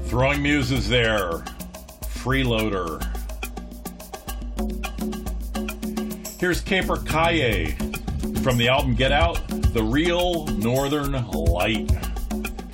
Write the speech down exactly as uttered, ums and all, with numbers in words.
Throwing Muses there. Freeloader. Here's Caper Calle from the album Get Out, The Real Northern Light.